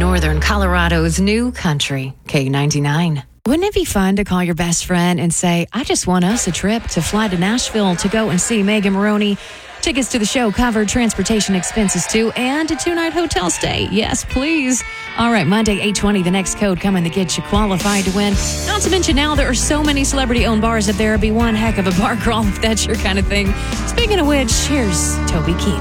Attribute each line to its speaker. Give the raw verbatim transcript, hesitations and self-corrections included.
Speaker 1: Northern Colorado's new country, K ninety-nine. Wouldn't it be fun to call your best friend and say, I just want us a trip to fly to Nashville to go and see Megan Maroney? Tickets to the show covered, transportation expenses too, and a two-night hotel stay. Yes, please. All right, Monday, eight twenty, the next code coming to get you qualified to win. Not to mention now there are so many celebrity-owned bars that there would be one heck of a bar crawl if that's your kind of thing. Speaking of which, here's Toby Keith.